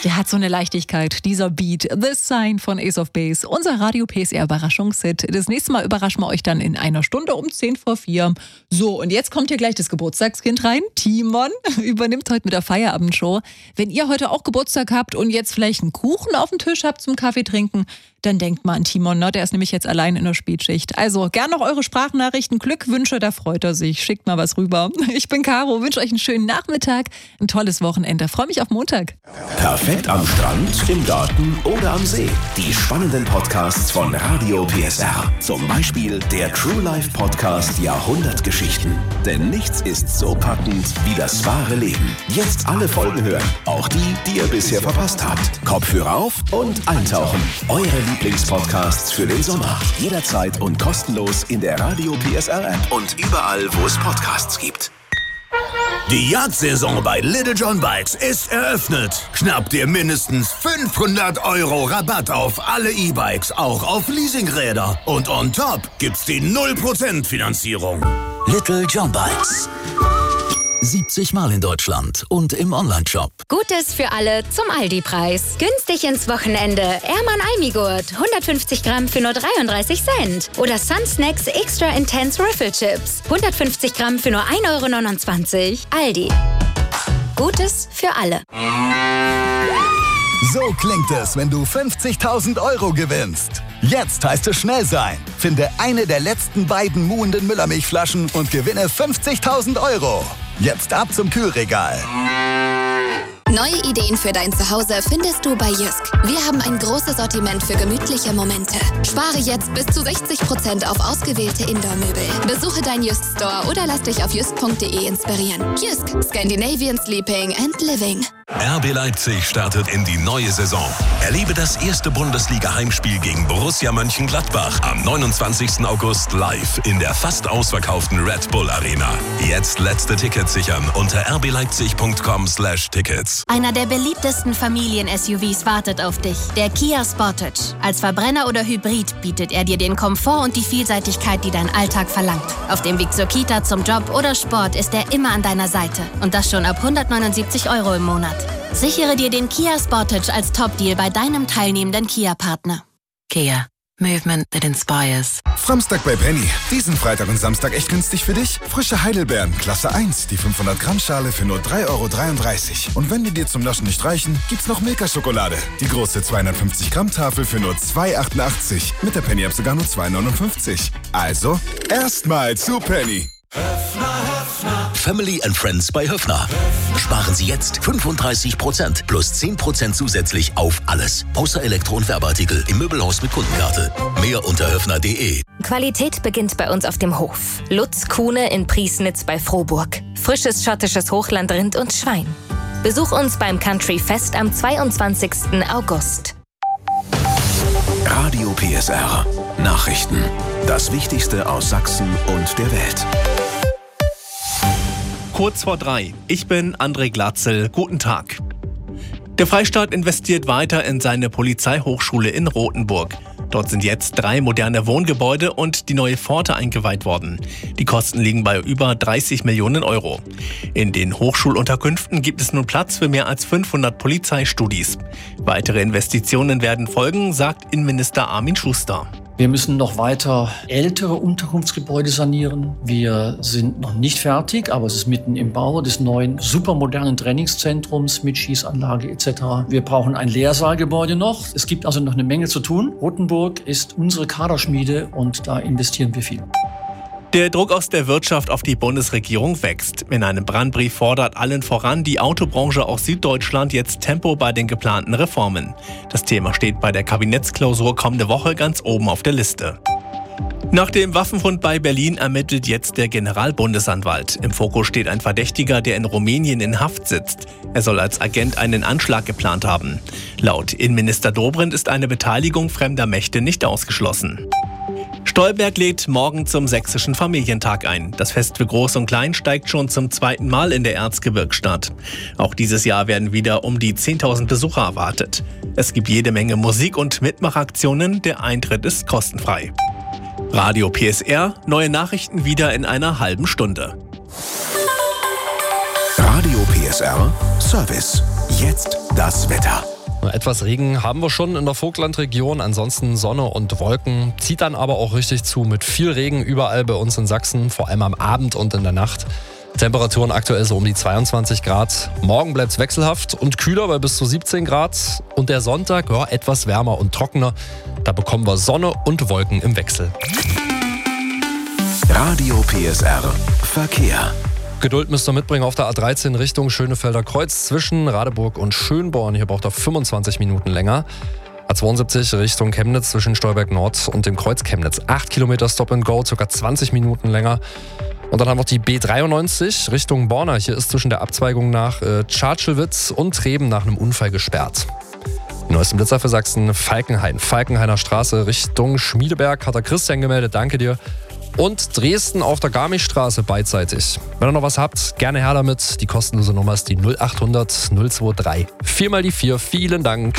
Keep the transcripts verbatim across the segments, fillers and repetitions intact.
Der hat so eine Leichtigkeit, dieser Beat. The Sign von Ace of Base, unser Radio-P S R-Überraschungshit. Das nächste Mal überraschen wir euch dann in einer Stunde um zehn vor vier. So, und jetzt kommt hier gleich das Geburtstagskind rein. Timon übernimmt heute mit der Feierabendshow. Wenn ihr heute auch Geburtstag habt und jetzt vielleicht einen Kuchen auf dem Tisch habt zum Kaffee trinken, dann denkt mal an Timon, ne? Der ist nämlich jetzt allein in der Spätschicht. Also gern noch eure Sprachnachrichten, Glückwünsche, da freut er sich. Schickt mal was rüber. Ich bin Caro, wünsche euch einen schönen Nachmittag, ein tolles Wochenende. Freue mich auf Montag. Perfekt am Strand, im Garten oder am See. Die spannenden Podcasts von Radio P S R. Zum Beispiel der True Life Podcast Jahrhundertgeschichten. Denn nichts ist so packend wie das wahre Leben. Jetzt alle Folgen hören, auch die, die ihr bisher verpasst habt. Kopfhörer auf und eintauchen. Eure Lieblingspodcasts für den Sommer. Jederzeit und kostenlos in der Radio P S R App und überall, wo es Podcasts gibt. Die Jagdsaison bei Little John Bikes ist eröffnet. Schnapp dir mindestens fünfhundert Euro Rabatt auf alle E-Bikes, auch auf Leasingräder. Und on top gibt's die null Prozent Finanzierung. Little John Bikes. siebzig Mal in Deutschland und im Onlineshop. Gutes für alle zum Aldi-Preis. Günstig ins Wochenende. Erman Almigurt. hundertfünfzig Gramm für nur dreiunddreißig Cent. Oder Sun Snacks Extra Intense Riffle Chips. hundertfünfzig Gramm für nur ein Euro neunundzwanzig. Aldi. Gutes für alle. So klingt es, wenn du fünfzigtausend Euro gewinnst. Jetzt heißt es schnell sein. Finde eine der letzten beiden muhenden Müllermilchflaschen und gewinne fünfzigtausend Euro. Jetzt ab zum Kühlregal. Neue Ideen für dein Zuhause findest du bei Jysk. Wir haben ein großes Sortiment für gemütliche Momente. Spare jetzt bis zu sechzig Prozent auf ausgewählte Indoor-Möbel. Besuche deinen Jysk-Store oder lass dich auf jysk punkt de inspirieren. Jysk, Scandinavian Sleeping and Living. R B Leipzig startet in die neue Saison. Erlebe das erste Bundesliga-Heimspiel gegen Borussia Mönchengladbach am neunundzwanzigsten August live in der fast ausverkauften Red Bull Arena. Jetzt letzte Tickets sichern unter r b leipzig punkt com slash tickets. Einer der beliebtesten Familien-S U Vs wartet auf dich, der Kia Sportage. Als Verbrenner oder Hybrid bietet er dir den Komfort und die Vielseitigkeit, die dein Alltag verlangt. Auf dem Weg zur Kita, zum Job oder Sport ist er immer an deiner Seite. Und das schon ab hundertneunundsiebzig Euro im Monat. Sichere dir den Kia Sportage als Top-Deal bei deinem teilnehmenden Kia-Partner. Kia. Movement that inspires. Framstag bei Penny. Diesen Freitag und Samstag echt günstig für dich? Frische Heidelbeeren, Klasse eins, die fünfhundert Gramm Schale für nur drei Euro dreiunddreißig. Und wenn die dir zum Naschen nicht reichen, gibt's noch Milka-Schokolade. Die große zweihundertfünfzig Gramm Tafel für nur zwei Euro achtundachtzig. Mit der Penny-App sogar nur zwei Euro neunundfünfzig. Also, erstmal zu Penny. Family and Friends bei Höffner. Sparen Sie jetzt fünfunddreißig Prozent plus zehn Prozent zusätzlich auf alles. Außer Elektro- und Werbeartikel im Möbelhaus mit Kundenkarte. Mehr unter höffner punkt de. Qualität beginnt bei uns auf dem Hof. Lutz Kuhne in Priesnitz bei Frohburg. Frisches schottisches Hochlandrind und Schwein. Besuch uns beim Country Fest am zweiundzwanzigsten August. Radio P S R. Nachrichten. Das Wichtigste aus Sachsen und der Welt. Kurz vor drei. Ich bin André Glatzel. Guten Tag. Der Freistaat investiert weiter in seine Polizeihochschule in Rothenburg. Dort sind jetzt drei moderne Wohngebäude und die neue Pforte eingeweiht worden. Die Kosten liegen bei über dreißig Millionen Euro. In den Hochschulunterkünften gibt es nun Platz für mehr als fünfhundert Polizeistudis. Weitere Investitionen werden folgen, sagt Innenminister Armin Schuster. Wir müssen noch weiter ältere Unterkunftsgebäude sanieren. Wir sind noch nicht fertig, aber es ist mitten im Bau des neuen supermodernen Trainingszentrums mit Schießanlage et cetera. Wir brauchen ein Lehrsaalgebäude noch. Es gibt also noch eine Menge zu tun. Rothenburg ist unsere Kaderschmiede und da investieren wir viel. Der Druck aus der Wirtschaft auf die Bundesregierung wächst. In einem Brandbrief fordert allen voran die Autobranche aus Süddeutschland jetzt Tempo bei den geplanten Reformen. Das Thema steht bei der Kabinettsklausur kommende Woche ganz oben auf der Liste. Nach dem Waffenfund bei Berlin ermittelt jetzt der Generalbundesanwalt. Im Fokus steht ein Verdächtiger, der in Rumänien in Haft sitzt. Er soll als Agent einen Anschlag geplant haben. Laut Innenminister Dobrindt ist eine Beteiligung fremder Mächte nicht ausgeschlossen. Stolberg lädt morgen zum Sächsischen Familientag ein. Das Fest für Groß und Klein steigt schon zum zweiten Mal in der Erzgebirgsstadt. Auch dieses Jahr werden wieder um die zehntausend Besucher erwartet. Es gibt jede Menge Musik und Mitmachaktionen. Der Eintritt ist kostenfrei. Radio P S R, neue Nachrichten wieder in einer halben Stunde. Radio P S R Service. Jetzt das Wetter. Etwas Regen haben wir schon in der Vogtlandregion, ansonsten Sonne und Wolken. Zieht dann aber auch richtig zu mit viel Regen überall bei uns in Sachsen, vor allem am Abend und in der Nacht. Temperaturen aktuell so um die zweiundzwanzig Grad. Morgen bleibt es wechselhaft und kühler bei bis zu siebzehn Grad. Und der Sonntag, ja, etwas wärmer und trockener. Da bekommen wir Sonne und Wolken im Wechsel. Radio P S R Verkehr. Geduld müsst ihr mitbringen auf der A dreizehn Richtung Schönefelder Kreuz zwischen Radeburg und Schönborn. Hier braucht ihr fünfundzwanzig Minuten länger. A zweiundsiebzig Richtung Chemnitz zwischen Stolberg Nord und dem Kreuz Chemnitz. acht Kilometer Stop and Go, ca. zwanzig Minuten länger. Und dann haben wir die B dreiundneunzig Richtung Borna. Hier ist zwischen der Abzweigung nach äh, Tschartschewitz und Treben nach einem Unfall gesperrt. Die neuesten Blitzer für Sachsen, Falkenhain, Falkenhainer Straße Richtung Schmiedeberg, hat der Christian gemeldet, danke dir. Und Dresden auf der Garmischstraße beidseitig. Wenn ihr noch was habt, gerne her damit. Die kostenlose Nummer ist die null achthundert null zweiundzwanzig. Viermal die vier, vielen Dank.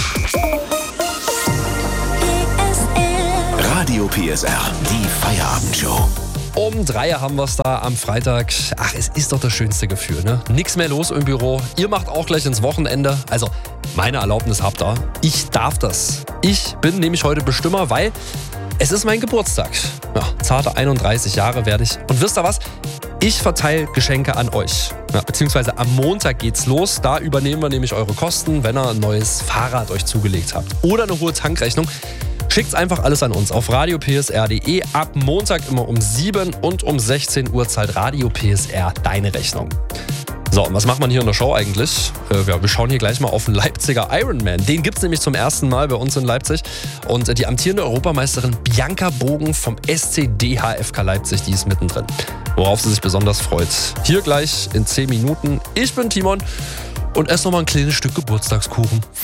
Radio P S R, die Feierabendshow. Um drei haben wir es da am Freitag. Ach, es ist doch das schönste Gefühl, ne? Nix mehr los im Büro. Ihr macht auch gleich ins Wochenende. Also, meine Erlaubnis habt ihr. Ich darf das. Ich bin nämlich heute Bestimmer, weil es ist mein Geburtstag. Ja, zarte einunddreißig Jahre werde ich. Und wisst ihr was? Ich verteile Geschenke an euch. Ja, beziehungsweise am Montag geht's los. Da übernehmen wir nämlich eure Kosten, wenn ihr ein neues Fahrrad euch zugelegt habt. Oder eine hohe Tankrechnung. Schickt's einfach alles an uns auf radio p s r punkt d e. Ab Montag immer um sieben und um sechzehn Uhr zahlt Radio P S R deine Rechnung. So, und was macht man hier in der Show eigentlich? Äh, ja, wir schauen hier gleich mal auf den Leipziger Ironman. Den gibt's nämlich zum ersten Mal bei uns in Leipzig. Und äh, die amtierende Europameisterin Bianca Bogen vom S C D H F K Leipzig, die ist mittendrin. Worauf sie sich besonders freut. Hier gleich in zehn Minuten. Ich bin Timon und esse noch mal ein kleines Stück Geburtstagskuchen.